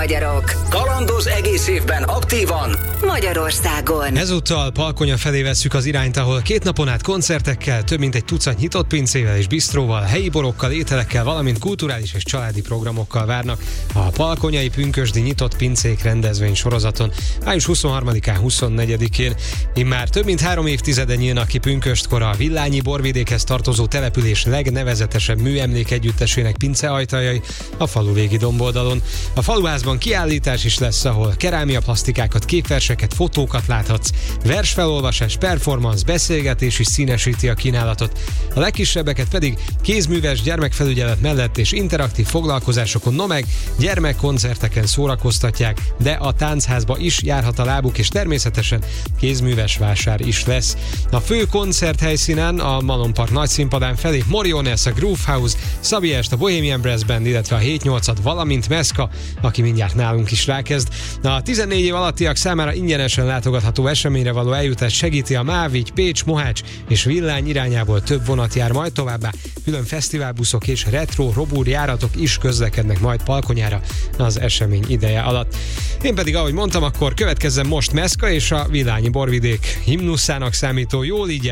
magyarok. Kalandoz egész évben aktívan Magyarországon. Ezúttal Palkonya felé vesszük az irányt, ahol 2 napon át koncertekkel, több mint egy tucat nyitott pincével és bistróval, helyi borokkal, ételekkel, valamint kulturális és családi programokkal várnak a palkonyai pünkösdi nyitott pincék rendezvény sorozaton május 23-án, 24-én. Immár több mint 3 évtizede nyílnak ki pünköstkor a Villányi borvidékhez tartozó település legnevezetesebb műemlék együttesének pinceajtajai a faluvégi domboldalon. A faluházban kiállítás is lesz, ahol kerámiaplastikákat, képverseket, fotókat láthatsz. Versfelolvasás, performance, beszélgetés is színesíti a kínálatot. A legkisebbeket pedig kézműves gyermekfelügyelet mellett és interaktív foglalkozásokon, meg gyermekkoncerteken szórakoztatják, de a táncházba is járhat a lábuk, és természetesen kézműves vásár is lesz. A fő koncert helyszínen, a Malom Park nagyszínpadán felé Moriones, a Groove House, Szabi Est, a Bohemian Brass Band, illetve a 7-8-at, valamint Meszka, aki mindjárt nálunk is rákezd. A 14 év alattiak számára ingyenesen látogatható eseményre való eljutás segíti a Mávigy, Pécs, Mohács és Villány irányából több vonat jár majd, továbbá külön fesztiválbuszok és retro robúr járatok is közlekednek majd Palkonyára az esemény ideje alatt. Én pedig, ahogy mondtam, akkor következzen most Meszka és a Villányi borvidék himnuszának számító Jól így